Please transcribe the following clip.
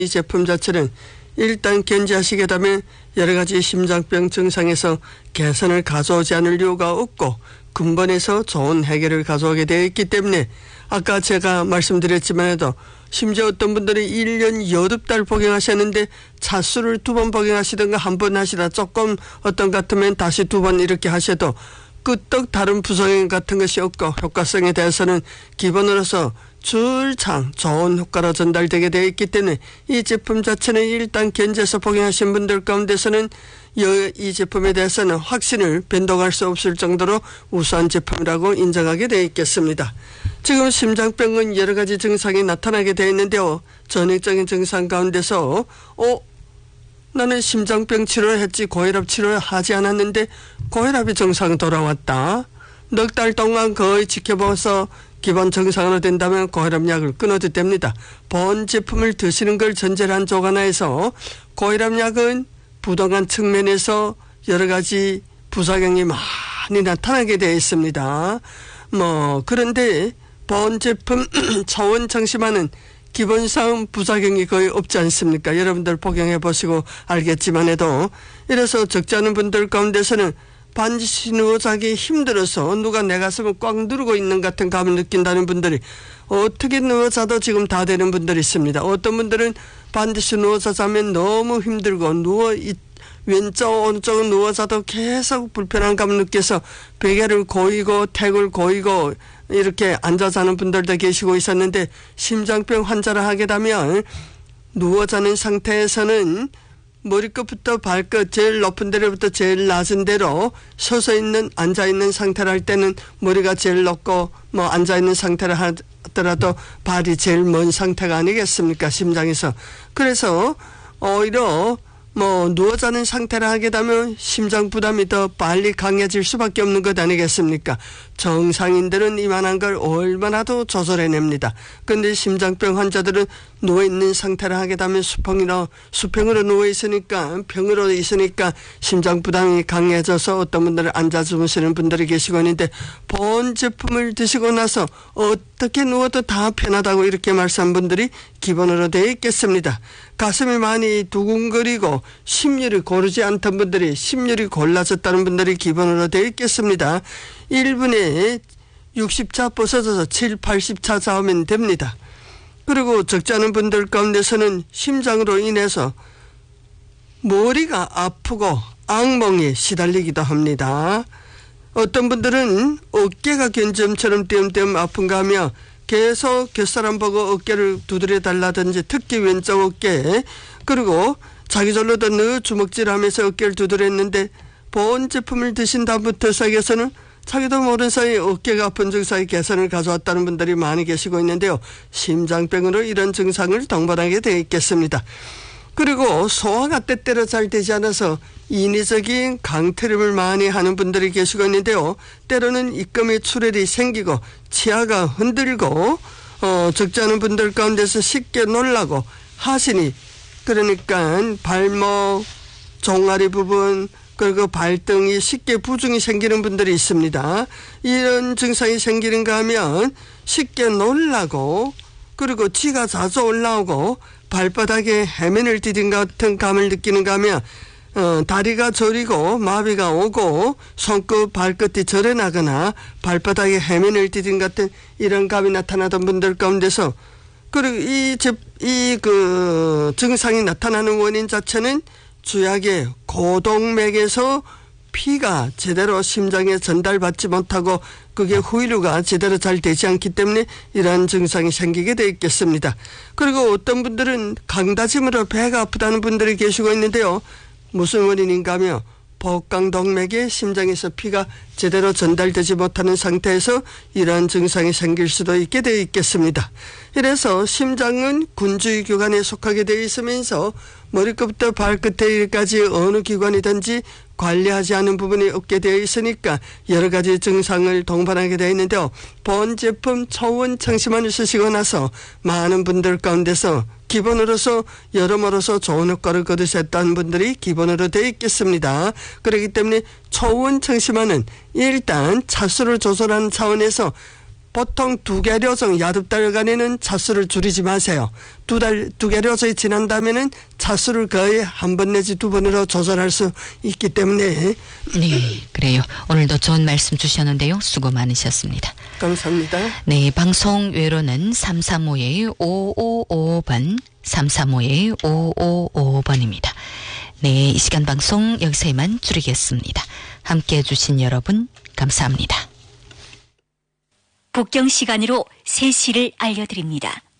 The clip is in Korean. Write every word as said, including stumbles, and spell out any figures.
이 제품 자체는 일단 견지하시게 되면 여러 가지 심장병 증상에서 개선을 가져오지 않을 이유가 없고 근본에서 좋은 해결을 가져오게 되어 있기 때문에 아까 제가 말씀드렸지만해도 심지어 어떤 분들이 일 년 여덟 달 복용하셨는데 차수를 두 번 복용하시던가 한 번 하시다 조금 어떤 것 같으면 다시 두 번 이렇게 하셔도 끄떡 다른 부작용 같은 것이 없고 효과성에 대해서는 기본으로서 줄창 좋은 효과로 전달되게 되어 있기 때문에 이 제품 자체는 일단 견지해서 복용하신 분들 가운데서는 이 제품에 대해서는 확신을 변동할 수 없을 정도로 우수한 제품이라고 인정하게 되어 있겠습니다. 지금 심장병은 여러 가지 증상이 나타나게 되어 있는데요. 전형적인 증상 가운데서 어? 나는 심장병 치료를 했지 고혈압 치료를 하지 않았는데 고혈압이 정상 돌아왔다. 넉 달 동안 거의 지켜봐서 기본 정상으로 된다면 고혈압 약을 끊어도 됩니다. 본 제품을 드시는 걸 전제로 한 조간하에서 고혈압 약은 부동한 측면에서 여러 가지 부작용이 많이 나타나게 되어 있습니다. 뭐 그런데 본 제품 초원 청심환은 기본상 부작용이 거의 없지 않습니까? 여러분들 복용해 보시고 알겠지만 해도 이래서 적지 않은 분들 가운데서는 반드시 누워 자기 힘들어서 누가 내 가슴을 꽉 누르고 있는 같은 감을 느낀다는 분들이 어떻게 누워 자도 지금 다 되는 분들이 있습니다. 어떤 분들은 반드시 누워서 자면 너무 힘들고 누워 있, 왼쪽 오른쪽 누워 자도 계속 불편한 감을 느껴서 베개를 고이고 택을 고이고 이렇게 앉아 자는 분들도 계시고 있었는데 심장병 환자를 하게 되면 누워 자는 상태에서는 머리끝부터 발끝 제일 높은 데로부터 제일 낮은 데로 서서 있는 앉아 있는 상태를 할 때는 머리가 제일 높고 뭐 앉아 있는 상태를 하더라도 발이 제일 먼 상태가 아니겠습니까? 심장에서. 그래서 오히려 뭐 누워 자는 상태를 하게 되면 심장 부담이 더 빨리 강해질 수밖에 없는 것 아니겠습니까? 정상인들은 이만한 걸 얼마나도 조절해냅니다. 그런데 심장병 환자들은 누워있는 상태를 하게 되면 수평으로, 수평으로 누워있으니까 병으로 있으니까 심장 부담이 강해져서 어떤 분들은 앉아 주무시는 분들이 계시고 있는데 본 제품을 드시고 나서 어떻게 누워도 다 편하다고 이렇게 말씀한 분들이 기본으로 되어 있겠습니다. 가슴이 많이 두근거리고 심혈이 고르지 않던 분들이 심혈이 골라졌다는 분들이 기본으로 되어 있겠습니다. 일 분에 육십 차 벗어져서 칠, 팔십 차 자오면 됩니다. 그리고 적지 않은 분들 가운데서는 심장으로 인해서 머리가 아프고 악몽에 시달리기도 합니다. 어떤 분들은 어깨가 견점처럼 띄엄띄엄 아픈가 하며 계속 곁사람 보고 어깨를 두드려 달라든지 특히 왼쪽 어깨 그리고 자기 절로도 늘 주먹질하면서 어깨를 두드렸는데 본 제품을 드신 다음부터 시작해서는 자기도 모르는 사이 어깨가 아픈 증상이 개선을 가져왔다는 분들이 많이 계시고 있는데요. 심장병으로 이런 증상을 동반하게 되어 있겠습니다. 그리고 소화가 때때로 잘 되지 않아서 인위적인 강트림을 많이 하는 분들이 계시고 있는데요. 때로는 입금의 출혈이 생기고 치아가 흔들고 어, 적지 않은 분들 가운데서 쉽게 놀라고 하시니 그러니까 발목, 종아리 부분 그리고 발등이 쉽게 부종이 생기는 분들이 있습니다. 이런 증상이 생기는가 하면 쉽게 놀라고 그리고 치가 자주 올라오고 발바닥에 해면을 디딘 같은 감을 느끼는가 하면 어, 다리가 저리고 마비가 오고 손끝 발끝이 저려나거나 발바닥에 해면을 디딘 같은 이런 감이 나타나던 분들 가운데서 그리고 이, 이 그 증상이 나타나는 원인 자체는 주약의 고동맥에서 피가 제대로 심장에 전달받지 못하고 그게 후이류가 제대로 잘 되지 않기 때문에 이러한 증상이 생기게 되어 있겠습니다. 그리고 어떤 분들은 강다짐으로 배가 아프다는 분들이 계시고 있는데요. 무슨 원인인가 하며 복강동맥에 심장에서 피가 제대로 전달되지 못하는 상태에서 이러한 증상이 생길 수도 있게 되어 있겠습니다. 이래서 심장은 군주의 기관에 속하게 되어 있으면서 머리끝부터 발끝에까지 어느 기관이든지 관리하지 않은 부분이 없게 되어 있으니까 여러 가지 증상을 동반하게 되어 있는데요. 본 제품 초원 청심환을 쓰시고 나서 많은 분들 가운데서 기본으로서 여러모로서 좋은 효과를 거두셨다는 분들이 기본으로 되어 있겠습니다. 그렇기 때문에 초원 청심환은 일단 차수를 조절하는 차원에서 보통 두 개 료성 야듭달간에는 차수를 줄이지 마세요. 두 달, 두 개 료성이 지난 다음에는 차수를 거의 한 번 내지 두 번으로 조절할 수 있기 때문에. 네, 그래요. 오늘도 좋은 말씀 주셨는데요. 수고 많으셨습니다. 감사합니다. 네, 방송 외로는 삼삼오 오오오오 번, 삼삼오 오오오오 번입니다. 네, 이 시간 방송 여기서 이만 줄이겠습니다. 함께 해주신 여러분, 감사합니다. 국경 시간으로 세 시를 알려드립니다.